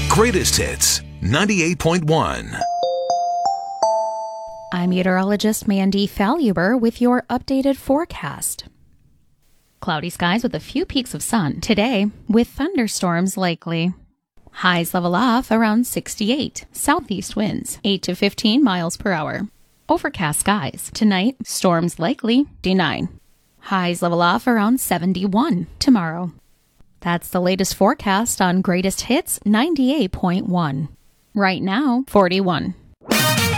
Greatest Hits 98.1. I'm meteorologist Mandy Faluber with your updated forecast. Cloudy skies with a few peaks of sun today, with thunderstorms likely. Highs level off around 68. Southeast winds 8 to 15 miles per hour. Overcast skies. Tonight, storms likely 59. Highs level off around 71 tomorrow. That's the latest forecast on Greatest Hits 98.1. Right now, 41.